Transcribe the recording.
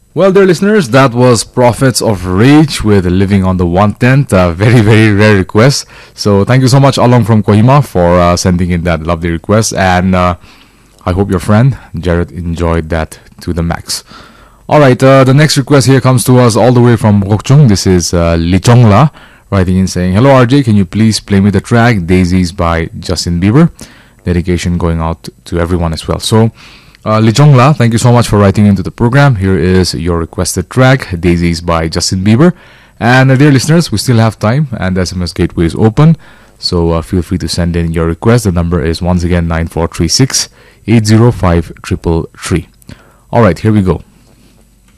Well, dear listeners, that was Prophets of Rage with Living on the 110th. Very, very rare request. So thank you so much, Along from Kohima, for sending in that lovely request. And I hope your friend, Jared, enjoyed that to the max. Alright, the next request here comes to us all the way from Gokchung. This is Lee Chongla writing in saying, "Hello RJ, can you please play me the track Daisies by Justin Bieber? Dedication going out to everyone as well." So, Lee Chongla, thank you so much for writing into the program. Here is your requested track, Daisies by Justin Bieber. And dear listeners, we still have time and the SMS gateway is open. So feel free to send in your request. The number is once again 9436 805 333. Alright, here we go.